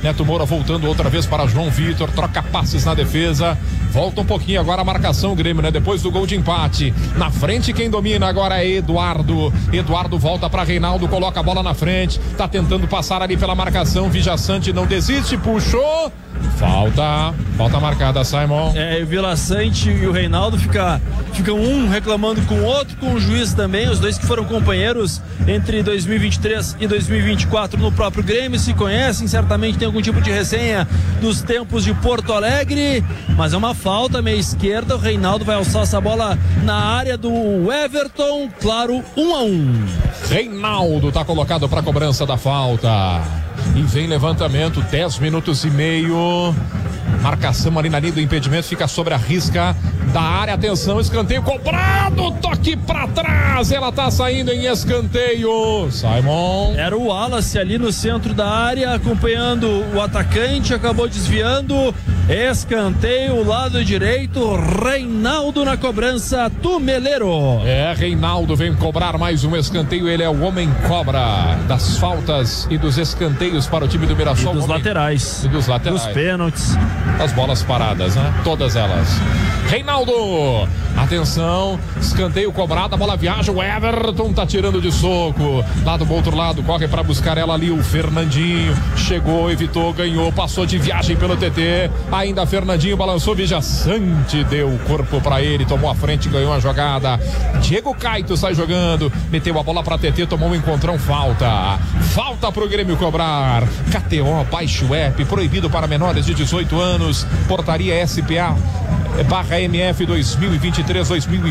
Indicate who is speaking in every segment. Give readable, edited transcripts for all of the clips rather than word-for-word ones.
Speaker 1: Neto Moura voltando outra vez para João Vitor, troca passes na defesa. Volta um pouquinho agora a marcação, o Grêmio, né? Depois do gol de empate. Na frente quem domina agora é Eduardo. Eduardo volta para Reinaldo, coloca a bola na frente. Tá tentando passar ali pela marcação. Vijaçante não desiste, puxou. Falta marcada, Simon.
Speaker 2: E o Vila Sante e o Reinaldo ficam um reclamando com o outro, com o juiz também, os dois que foram companheiros entre 2023 e 2024 no próprio Grêmio, se conhecem, certamente tem algum tipo de resenha dos tempos de Porto Alegre, mas é uma falta, meia esquerda, o Reinaldo vai alçar essa bola na área do Everton, claro, 1-1.
Speaker 1: Reinaldo tá colocado para cobrança da falta. E vem levantamento, 10 minutos e meio. Marcação ali na linha do impedimento, fica sobre a risca da área. Atenção, escanteio cobrado, toque pra trás. Ela tá saindo em escanteio. Simon.
Speaker 2: Era o Wallace ali no centro da área, acompanhando o atacante, acabou desviando. Escanteio, lado direito, Reinaldo na cobrança, Tumeleiro.
Speaker 1: Reinaldo vem cobrar mais um escanteio, ele é o homem cobra das faltas e dos escanteios para o time do Mirassol.
Speaker 2: E dos laterais.
Speaker 1: E dos laterais.
Speaker 2: Dos pênaltis.
Speaker 1: As bolas paradas, né? Todas elas. Reinaldo, atenção, escanteio cobrado, a bola viaja, o Everton tá tirando de soco, lá do outro lado, corre pra buscar ela ali, o Fernandinho, chegou, evitou, ganhou, passou de viagem pelo TT, ainda Fernandinho balançou, Vijaçante deu o corpo pra ele, tomou a frente, ganhou a jogada, Diego Caito sai jogando, meteu a bola pra TT, tomou um encontrão, falta pro Grêmio cobrar. KTO, baixe o app, proibido para menores de 18 anos, portaria SPA /MF 2023,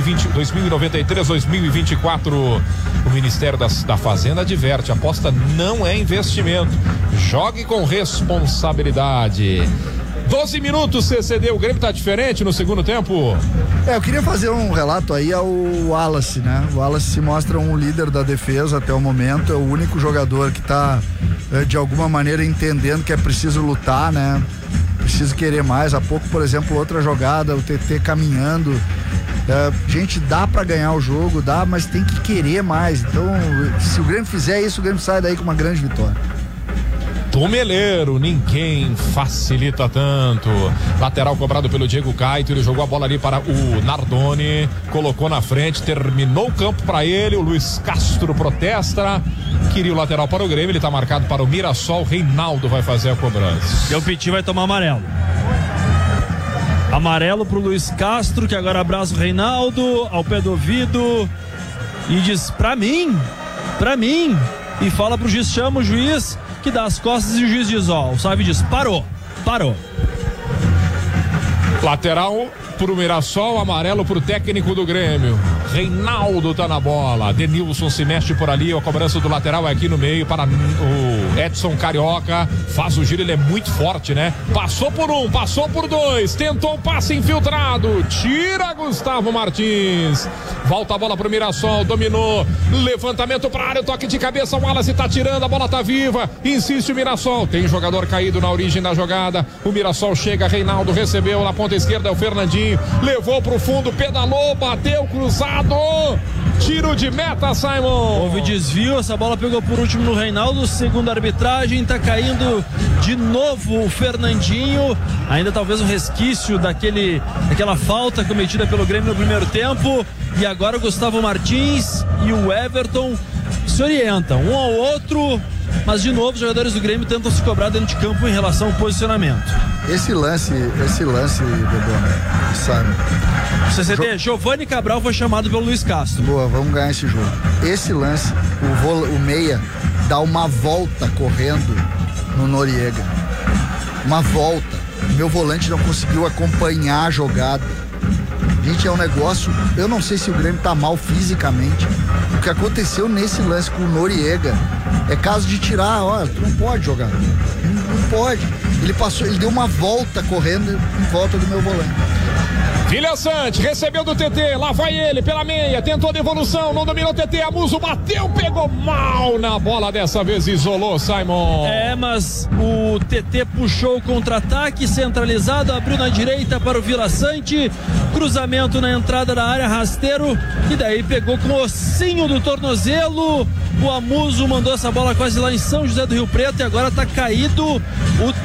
Speaker 1: 2093, 2024. O Ministério da Fazenda adverte: aposta não é investimento. Jogue com responsabilidade. 12 minutos, CCD, o Grêmio tá diferente no segundo tempo?
Speaker 3: Eu queria fazer um relato aí ao Wallace, né? O Wallace se mostra um líder da defesa até o momento, é o único jogador que tá de alguma maneira entendendo que é preciso lutar, né? Preciso querer mais. Há pouco, por exemplo, outra jogada, o TT caminhando. Gente, dá pra ganhar o jogo, dá, mas tem que querer mais. Então, se o Grêmio fizer isso, o Grêmio sai daí com uma grande vitória.
Speaker 1: Tumeleiro, ninguém facilita tanto. Lateral cobrado pelo Diego Caito, ele jogou a bola ali para o Nardoni, colocou na frente, terminou o campo para ele, o Luiz Castro protesta, queria o lateral para o Grêmio, ele está marcado para o Mirassol, Reinaldo vai fazer a cobrança.
Speaker 2: E o Petit vai tomar amarelo. Amarelo pro Luiz Castro, que agora abraça o Reinaldo, ao pé do ouvido, e diz, pra mim, e fala pro juiz, chama o juiz, que dá as costas, e o juiz diz, o Salve diz, parou.
Speaker 1: Lateral pro Mirassol, amarelo pro técnico do Grêmio. Reinaldo tá na bola, Denilson se mexe por ali, a cobrança do lateral é aqui no meio para o Edson Carioca, faz o giro, ele é muito forte, né? Passou por um, passou por dois, tentou o passe infiltrado, tira Gustavo Martins, volta a bola pro Mirassol, dominou, levantamento pra área, toque de cabeça, o Wallace tá tirando, a bola tá viva, insiste o Mirassol, tem jogador caído na origem da jogada, o Mirassol chega, Reinaldo recebeu na ponta esquerda, é o Fernandinho, levou pro fundo, pedalou, bateu, cruzado, tiro de meta, Simon.
Speaker 2: Houve desvio, essa bola pegou por último no Reinaldo, segundo a arbitragem, tá caindo de novo o Fernandinho, ainda talvez um resquício daquela falta cometida pelo Grêmio no primeiro tempo, e agora o Gustavo Martins e o Everton se orientam um ao outro, mas de novo os jogadores do Grêmio tentam se cobrar dentro de campo em relação ao posicionamento.
Speaker 3: Esse lance, Bebô, sabe?
Speaker 2: CCD, Giovanni Cabral foi chamado pelo Luiz Castro.
Speaker 3: Boa, vamos ganhar esse jogo. Esse lance, o meia dá uma volta correndo no Noriega. Uma volta. Meu volante não conseguiu acompanhar a jogada. Gente, é um negócio, eu não sei se o Grêmio tá mal fisicamente. O que aconteceu nesse lance com o Noriega é caso de tirar, tu não pode jogar. Não pode. Ele deu uma volta correndo em volta do meu volante.
Speaker 1: Vijaçante recebeu do TT, lá vai ele pela meia, tentou a devolução, não dominou o TT, Amuso bateu, pegou mal na bola, dessa vez isolou Simon.
Speaker 2: Mas o TT puxou o contra-ataque centralizado, abriu na direita para o Vijaçante, cruzamento na entrada da área, rasteiro, e daí pegou com o ossinho do tornozelo, o Amuso mandou essa bola quase lá em São José do Rio Preto, e agora tá caído o